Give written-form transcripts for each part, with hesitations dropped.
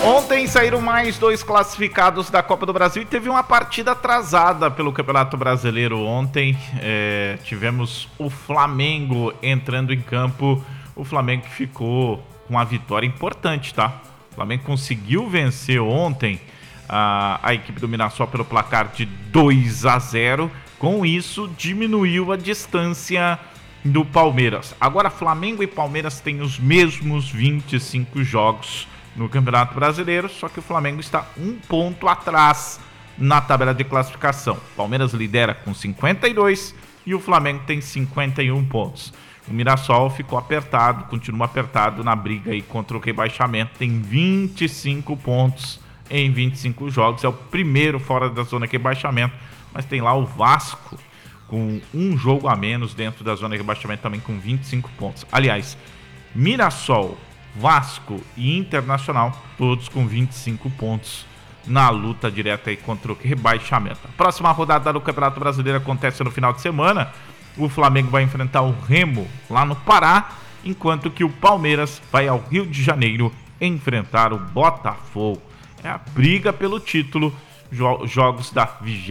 Ontem saíram mais 2 classificados da Copa do Brasil e teve uma partida atrasada pelo Campeonato Brasileiro ontem. Tivemos o Flamengo entrando em campo. O Flamengo que ficou com uma vitória importante, tá? O Flamengo conseguiu vencer ontem a equipe do Mirassol pelo placar de 2-0. Com isso, diminuiu a distância do Palmeiras. Agora, Flamengo e Palmeiras têm os mesmos 25 jogos no Campeonato Brasileiro, só que o Flamengo está 1 ponto atrás na tabela de classificação. O Palmeiras lidera com 52 e o Flamengo tem 51 pontos. O Mirassol ficou apertado, continua apertado na briga aí contra o rebaixamento, tem 25 pontos em 25 jogos, é o primeiro fora da zona de rebaixamento, mas tem lá o Vasco com um jogo a menos dentro da zona de rebaixamento também com 25 pontos. Aliás, Mirassol, Vasco e Internacional, todos com 25 pontos na luta direta aí contra o rebaixamento. A próxima rodada do Campeonato Brasileiro acontece no final de semana. O Flamengo vai enfrentar o Remo lá no Pará, enquanto que o Palmeiras vai ao Rio de Janeiro enfrentar o Botafogo. É a briga pelo título, jogos da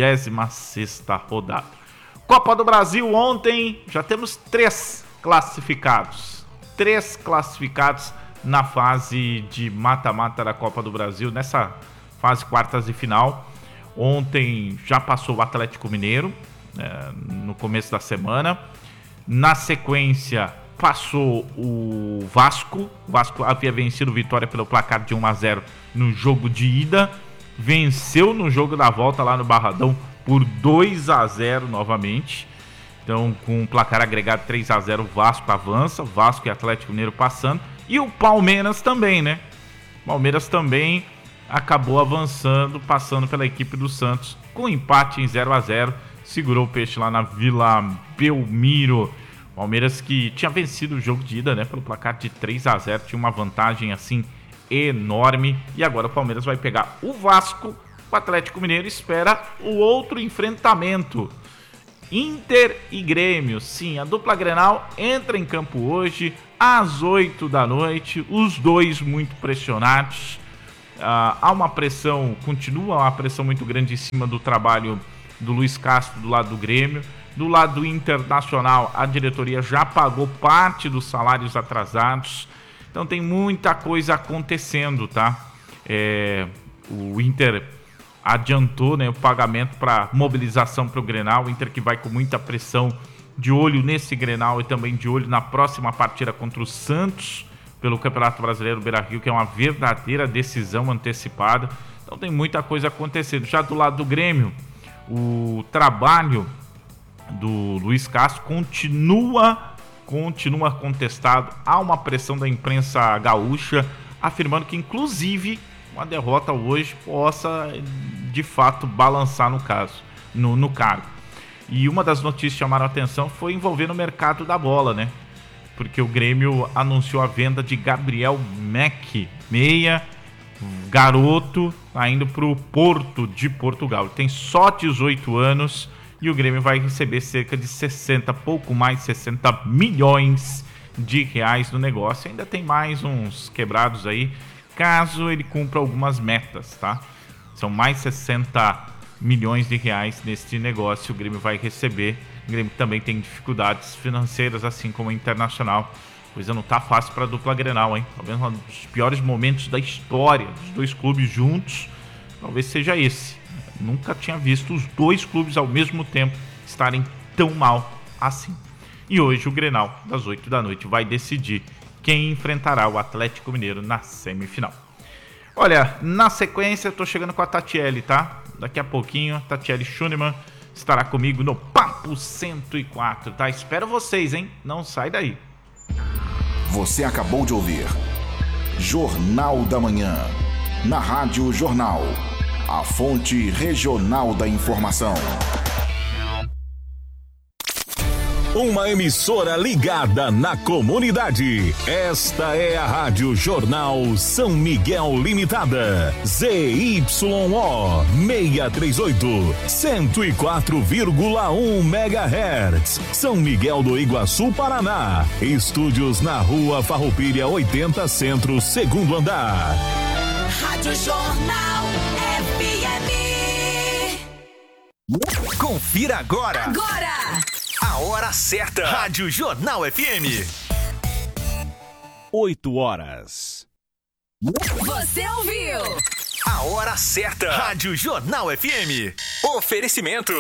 26ª rodada. Copa do Brasil ontem, já temos 3 classificados. 3 classificados na fase de mata-mata da Copa do Brasil, nessa fase quartas de final. Ontem já passou o Atlético Mineiro, no começo da semana. Na sequência, passou o Vasco. O Vasco havia vencido o Vitória pelo placar de 1-0 no jogo de ida. Venceu no jogo da volta lá no Barradão por 2-0 novamente. Então, com o placar agregado 3-0, o Vasco avança. Vasco e Atlético Mineiro passando. E o Palmeiras também, né? O Palmeiras também acabou avançando, passando pela equipe do Santos, com empate em 0-0. Segurou o peixe lá na Vila Belmiro. Palmeiras que tinha vencido o jogo de ida, né? Pelo placar de 3-0. Tinha uma vantagem, assim, enorme. E agora o Palmeiras vai pegar o Vasco. O Atlético Mineiro espera o outro enfrentamento. Inter e Grêmio, sim, a dupla Grenal entra em campo hoje às 8 da noite, os dois muito pressionados. Há uma pressão, continua uma pressão muito grande em cima do trabalho do Luiz Castro do lado do Grêmio. Do lado do Internacional, a diretoria já pagou parte dos salários atrasados, então tem muita coisa acontecendo, tá? O Inter adiantou, né, o pagamento para mobilização para o Grenal. O Inter que vai com muita pressão, de olho nesse Grenal e também de olho na próxima partida contra o Santos pelo Campeonato Brasileiro Beira-Rio, que é uma verdadeira decisão antecipada. Então tem muita coisa acontecendo. Já do lado do Grêmio, o trabalho do Luiz Castro continua contestado. Há uma pressão da imprensa gaúcha afirmando que inclusive uma derrota hoje possa de fato balançar no cargo. E uma das notícias que chamaram a atenção foi envolvendo o mercado da bola, né? Porque o Grêmio anunciou a venda de Gabriel Mack, meia, garoto, tá indo para o Porto de Portugal. Ele tem só 18 anos e o Grêmio vai receber cerca de 60, pouco mais de 60 milhões de reais no negócio. Ainda tem mais uns quebrados aí, caso ele cumpra algumas metas, tá? São mais 60 milhões de reais neste negócio, o Grêmio vai receber. O Grêmio também tem dificuldades financeiras, assim como o Internacional. Coisa não tá fácil para a dupla Grenal, hein? Talvez um dos piores momentos da história dos dois clubes juntos, talvez seja esse. Nunca tinha visto os dois clubes ao mesmo tempo estarem tão mal assim. E hoje o Grenal, das 8 da noite, vai decidir quem enfrentará o Atlético Mineiro na semifinal. Olha, na sequência eu tô chegando com a Tatiele, tá? Daqui a pouquinho a Tatiele Schunemann estará comigo no Papo 104, tá? Espero vocês, hein? Não sai daí. Você acabou de ouvir Jornal da Manhã, na Rádio Jornal, a fonte regional da informação. Uma emissora ligada na comunidade. Esta é a Rádio Jornal São Miguel Limitada. ZYO 638, 104,1 MHz. São Miguel do Iguaçu, Paraná. Estúdios na Rua Farroupilha 80 Centro, segundo andar. Rádio Jornal FM. Confira agora. A hora certa. Rádio Jornal FM. 8 horas. Você ouviu? A hora certa. Rádio Jornal FM. Oferecimento.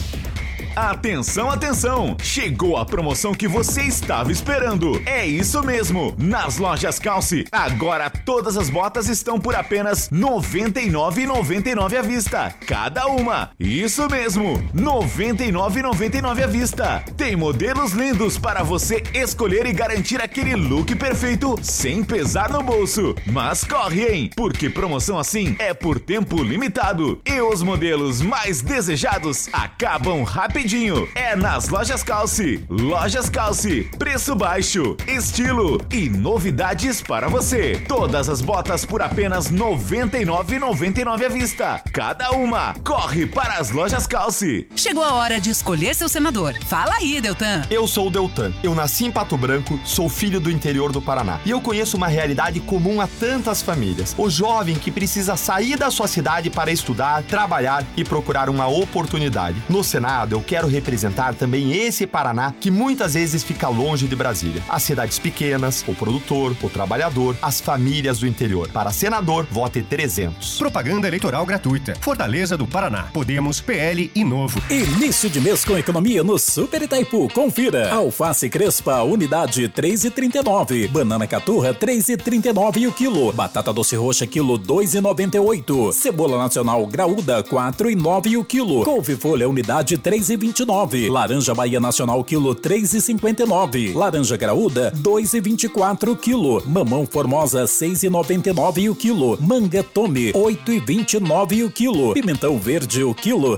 Atenção, atenção! Chegou a promoção que você estava esperando. É isso mesmo! Nas lojas Calce, agora todas as botas estão por apenas R$ 99,99 à vista. Cada uma. Isso mesmo! R$ 99,99 à vista. Tem modelos lindos para você escolher e garantir aquele look perfeito sem pesar no bolso. Mas corre, hein? Porque promoção assim é por tempo limitado. E os modelos mais desejados acabam rapidinho. É nas Lojas Calce. Lojas Calce. Preço baixo, estilo e novidades para você. Todas as botas por apenas R$ 99,99 à vista. Cada uma. Corre para as Lojas Calce. Chegou a hora de escolher seu senador. Fala aí, Deltan. Eu sou o Deltan. Eu nasci em Pato Branco, sou filho do interior do Paraná. E eu conheço uma realidade comum a tantas famílias. O jovem que precisa sair da sua cidade para estudar, trabalhar e procurar uma oportunidade. No Senado, eu quero representar também esse Paraná que muitas vezes fica longe de Brasília. As cidades pequenas, o produtor, o trabalhador, as famílias do interior. Para senador, vote 300. Propaganda eleitoral gratuita. Fortaleza do Paraná. Podemos, PL e Novo. Início de mês com economia no Super Itaipu. Confira. Alface Crespa, unidade 3,39. Banana Caturra, 3,39 o quilo. Batata doce roxa, quilo 2,98. Cebola nacional graúda, 4,9 o quilo. Couve-folha, unidade 3,29. Laranja Bahia Nacional, quilo 3,59. Laranja graúda, 2,24 o quilo. Mamão Formosa, 6,99 o quilo. Manga Tome, 8,29 o quilo. Pimentão verde, o quilo,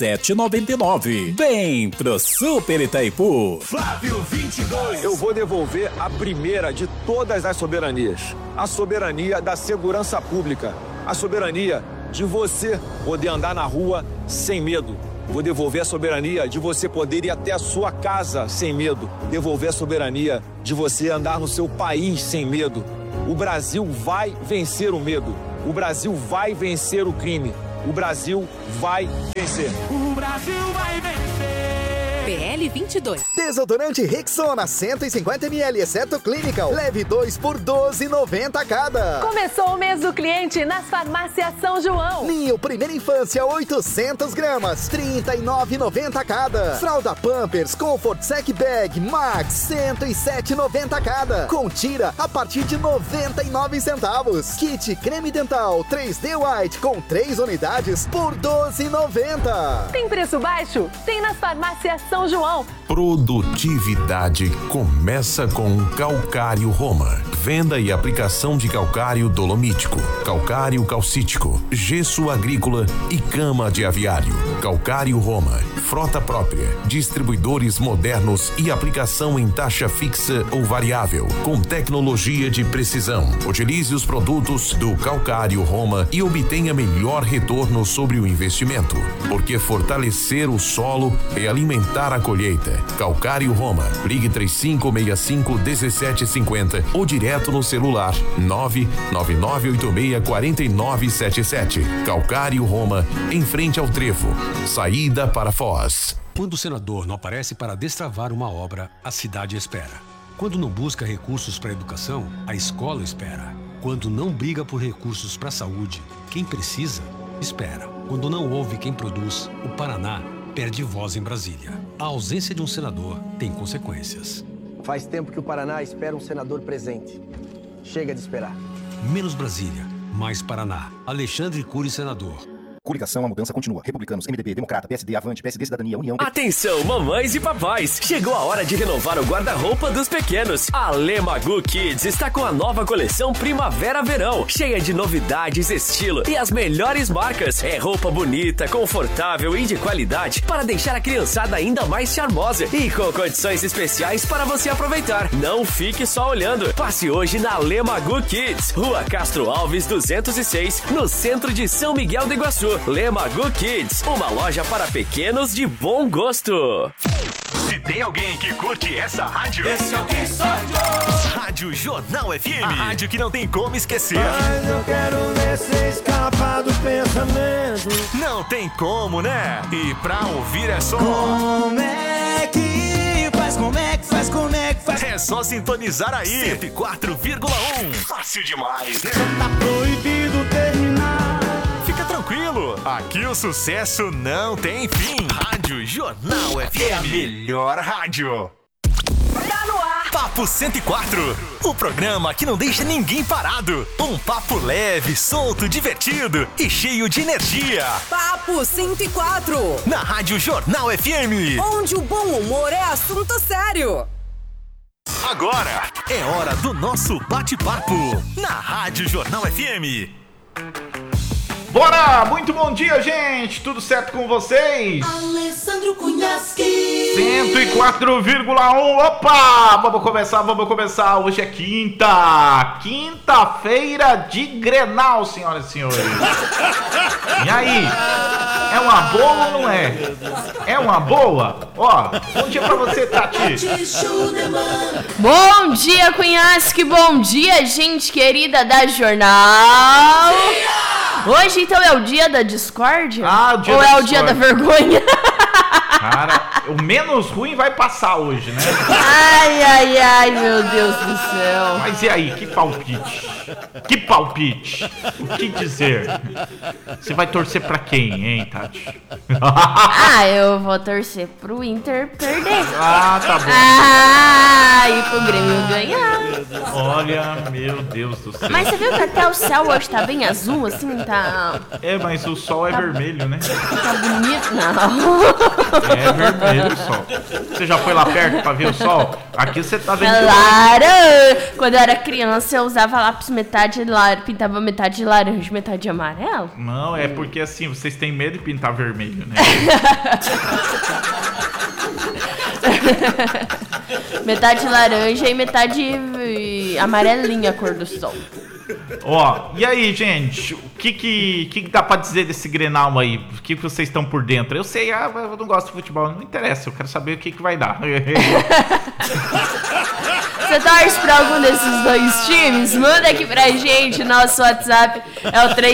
7,99. Vem pro Super Itaipu. Flávio 22. Eu vou devolver a primeira de todas as soberanias. A soberania da segurança pública. A soberania de você poder andar na rua sem medo. Vou devolver a soberania de você poder ir até a sua casa sem medo. Devolver a soberania de você andar no seu país sem medo. O Brasil vai vencer o medo. O Brasil vai vencer o crime. O Brasil vai vencer. O Brasil vai vencer. PL 22. Desodorante Rexona 150ml, exceto Clinical. Leve 2 por R$ 12,90 cada. Começou o mês do cliente nas farmácias São João. Ninho Primeira Infância 800 gramas, R$ 39,90 cada. Fralda Pampers Comfort Sec Bag Max 107,90 cada. Com tira a partir de 99 centavos. Kit Creme Dental 3D White com 3 unidades por R$ 12,90. Tem preço baixo? Tem nas farmácias São João. Produtividade começa com Calcário Roma. Venda e aplicação de calcário dolomítico, calcário calcítico, gesso agrícola e cama de aviário. Calcário Roma. Frota própria, distribuidores modernos e aplicação em taxa fixa ou variável, com tecnologia de precisão. Utilize os produtos do Calcário Roma e obtenha melhor retorno sobre o investimento, porque fortalecer o solo é alimentar a colheita. Calcário Roma. Ligue 3565-1750 ou direto no celular 999864977. Calcário Roma, em frente ao Trevo. Saída para Foz. Quando o senador não aparece para destravar uma obra, a cidade espera. Quando não busca recursos para a educação, a escola espera. Quando não briga por recursos para a saúde, quem precisa, espera. Quando não ouve quem produz, o Paraná perde voz em Brasília. A ausência de um senador tem consequências. Faz tempo que o Paraná espera um senador presente. Chega de esperar. Menos Brasília, mais Paraná. Alexandre Cury, senador. Coligação, a mudança continua. Republicanos, MDB, Democrata, PSD, Avante, PSD, Cidadania, União... Atenção, mamães e papais! Chegou a hora de renovar o guarda-roupa dos pequenos. A Lemagu Kids está com a nova coleção Primavera-Verão, cheia de novidades, estilo e as melhores marcas. É roupa bonita, confortável e de qualidade para deixar a criançada ainda mais charmosa e com condições especiais para você aproveitar. Não fique só olhando. Passe hoje na Lemagu Kids, Rua Castro Alves 206, no centro de São Miguel do Iguaçu. Lemagu Kids, uma loja para pequenos de bom gosto. Se tem alguém que curte essa rádio, esse alguém sou eu. Rádio Jornal FM, a rádio que não tem como esquecer. Mas eu quero ver você escapar do pensamento. Não tem como, né? E pra ouvir é só... Como é que faz, como é que faz, como é que faz? É só sintonizar aí. 104,1. Fácil demais, né? Tá proibido terminar. Fica tranquilo, aqui o sucesso não tem fim. Rádio Jornal FM, é a melhor rádio. Tá no ar. Papo 104, o programa que não deixa ninguém parado. Um papo leve, solto, divertido e cheio de energia. Papo 104. Na Rádio Jornal FM, onde o bom humor é assunto sério. Agora é hora do nosso bate-papo na Rádio Jornal FM. Bora! Muito bom dia, gente! Tudo certo com vocês? Alessandro Cunhasque 104,1. Opa! Vamos começar. Hoje é quinta-feira de Grenal, senhoras e senhores. E aí? É uma boa ou não é? É uma boa? Ó, bom dia pra você, Tati. Bom dia, Cunhasque. Bom dia, gente querida da Jornal. Hoje, então, é o dia da discórdia? Ah, o dia ou da é discórdia. O dia da vergonha? Cara, o menos ruim vai passar hoje, né? Ai, meu Deus do céu. Mas e aí, que palpite? O que dizer? Você vai torcer pra quem, hein, Tati? Eu vou torcer pro Inter perder. Ah, tá bom. E pro Grêmio ganhar. Olha, meu Deus do céu. Mas você viu que até o céu hoje tá bem azul, assim, tá... É, mas o sol é vermelho, né? Tá bonito, não. É vermelho o sol. Você já foi lá perto pra ver o sol? Aqui você tá vendo... Claro! Quando eu era criança, eu usava lápis pintava metade de laranja, metade de amarelo. Não, é porque assim, vocês têm medo de pintar vermelho, né? Metade laranja e metade amarelinha a cor do sol. Ó, e aí, gente, o que dá pra dizer desse Grenal aí? O que vocês estão por dentro? Eu sei, eu não gosto de futebol, não interessa, eu quero saber o que vai dar. Você torce pra algum desses dois times? Manda aqui pra gente, nosso WhatsApp é o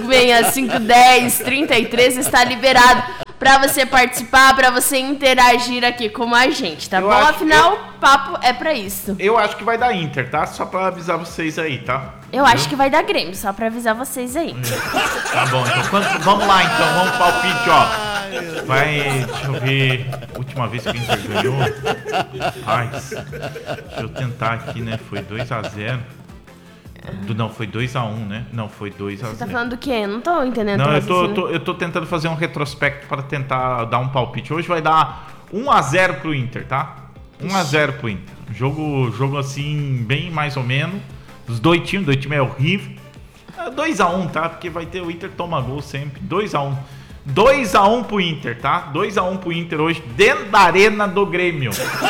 35651033, está liberado pra você participar, pra você interagir aqui com a gente, tá bom? Afinal, o papo é pra isso. Eu acho que vai dar Inter, tá? Só pra avisar vocês aí, tá? Eu acho que vai dar Grêmio, só pra avisar vocês aí. Tá bom, então vamos lá então, vamos pro palpite, ó. Deixa eu ver, última vez que o Inter ganhou. Deixa eu tentar aqui, né? Foi 2-0. Não, foi 2-1, né? Não, foi 2-0. Você tá falando do quê? Eu não tô entendendo. Não, eu tô tentando fazer um retrospecto para tentar dar um palpite. Hoje vai dar 1-0 pro Inter, tá? 1-0 pro Inter. Jogo assim, bem mais ou menos. Os dois times é horrível. 2-1, tá? Porque vai ter o Inter toma gol sempre. 2-1. 2-1 pro Inter, tá? 2-1 pro Inter hoje, dentro da arena do Grêmio.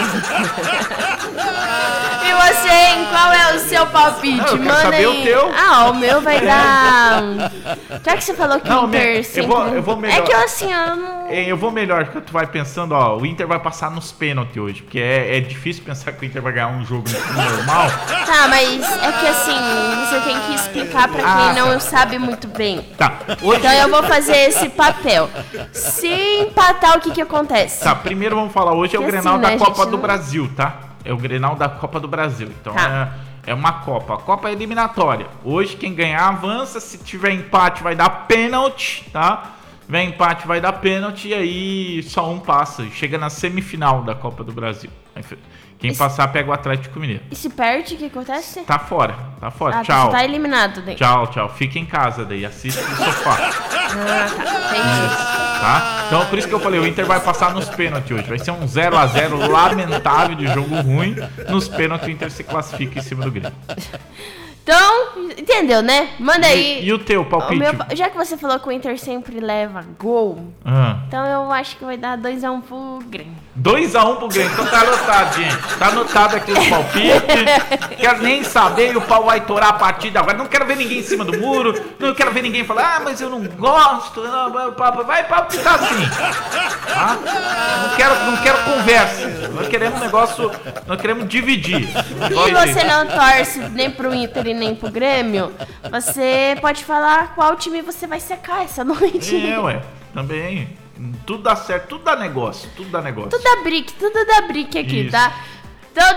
E você, hein? Qual é o seu palpite? Não, eu quero manda saber aí. o teu. O meu vai dar... Já que você falou que o Inter sempre... Eu vou melhor. É que eu assim, eu não... Eu vou melhor, porque tu vai pensando, ó, o Inter vai passar nos pênaltis hoje, porque é difícil pensar que o Inter vai ganhar um jogo normal. Tá, mas é que assim, você tem que explicar pra quem não sabe muito bem. Tá. Hoje... Então eu vou fazer esse papel. Se empatar, o que acontece? Tá, primeiro vamos falar, hoje é o Grenal da Copa do Brasil, tá? É o Grenal da Copa do Brasil, então é uma Copa. A Copa é eliminatória. Hoje quem ganhar avança, se tiver empate vai dar pênalti, tá? Vem empate vai dar pênalti e aí só um passa. Chega na semifinal da Copa do Brasil. Quem passar pega o Atlético Mineiro. E se perde, o que acontece? Tá fora. Tchau. Tá eliminado daí. Tchau. Fica em casa daí, assiste no sofá. Entendi. Tá? Então por isso que eu falei, o Inter vai passar nos pênaltis hoje. Vai ser um 0-0 lamentável de jogo ruim. Nos pênaltis o Inter se classifica em cima do Grêmio. Então, entendeu, né? Manda aí. E o teu palpite? Já que você falou que o Inter sempre leva gol, então eu acho que vai dar 2-1 pro Grêmio. 2-1 pro Grêmio, então tá anotado, gente. Tá anotado aqui o palpite. Quero nem saber, o pau vai torar a partida agora. Não quero ver ninguém em cima do muro. Não quero ver ninguém falar, mas eu não gosto. Vai palpitar assim. Tá? Não quero conversa. Nós queremos negócio, nós queremos dividir. E você não torce nem pro Inter e nem pro Grêmio, você pode falar qual time você vai secar essa noite. Também. Tudo dá certo, tudo dá negócio. Tudo dá brick aqui, tá? Então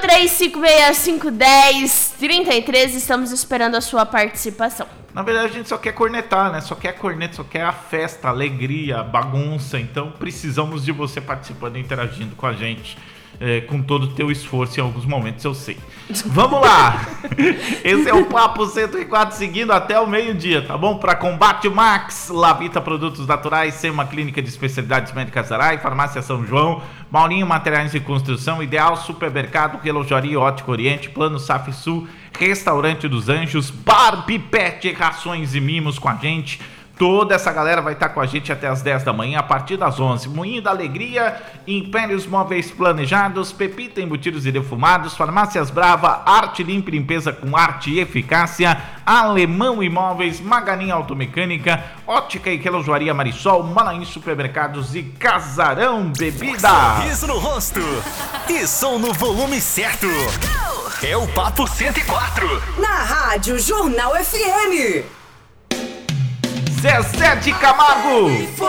35651033, estamos esperando a sua participação. Na verdade a gente só quer cornetar, né? Só quer a festa, a alegria, a bagunça. Então precisamos de você participando e interagindo com a gente. Com todo o teu esforço em alguns momentos, eu sei. Vamos lá! Esse é o Papo 104, seguindo até o meio-dia, tá bom? Para Combate Max, Lavita Produtos Naturais, SEMA Clínica de Especialidades Médicas Arai, Farmácia São João, Maurinho Materiais de Construção, Ideal Supermercado, Relojaria Ótico Oriente, Plano Saf Sul, Restaurante dos Anjos, Barbie Pet, Rações e Mimos com a gente. Toda essa galera vai estar com a gente até as 10 da manhã, a partir das 11. Moinho da Alegria, Impérios Móveis Planejados, Pepita Embutidos e Defumados, Farmácias Brava, Arte Limpa e Limpeza com arte e eficácia, Alemão Imóveis, Maganinha Automecânica, Ótica e Relojoaria Marisol, Manaim Supermercados e Casarão Bebida. Sorriso no rosto e som no volume certo. É o Papo 104. Na Rádio Jornal FM. Zezé de Camargo.